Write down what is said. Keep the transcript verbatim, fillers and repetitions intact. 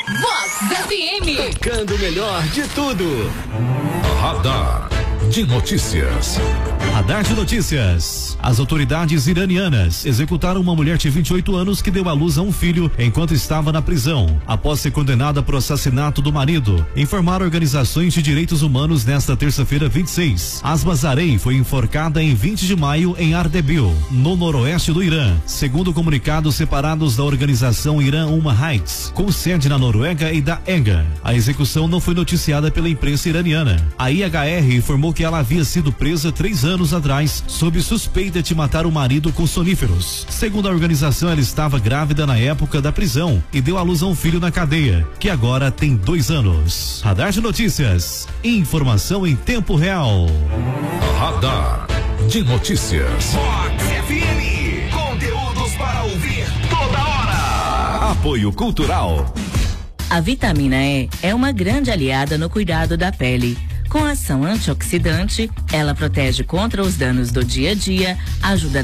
Vox F M. Tocando o melhor de tudo. Radar de notícias. Radar de notícias. As autoridades iranianas executaram uma mulher de vinte e oito anos que deu à luz a um filho enquanto estava na prisão, após ser condenada por assassinato do marido, informaram organizações de direitos humanos nesta terça-feira vinte e seis. Asma Zarei foi enforcada em vinte de maio em Ardebil, no noroeste do Irã, segundo comunicados separados da organização Irã Human Rights, com sede na Noruega e da EGA. A execução não foi noticiada pela imprensa iraniana. A I H R informou que ela havia sido presa três anos atrás sob suspeita de matar o marido com soníferos. Segundo a organização, ela estava grávida na época da prisão e deu à luz a um filho na cadeia, que agora tem dois anos. Radar de notícias. Informação em tempo real. Radar de notícias. Vox F M. Conteúdos para ouvir toda hora. Apoio Cultural. A vitamina E é uma grande aliada no cuidado da pele. Com ação antioxidante, ela protege contra os danos do dia a dia, ajuda